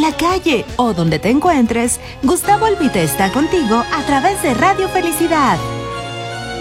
la calle o donde te encuentres, Gustavo Albite está contigo a través de Radio Felicidad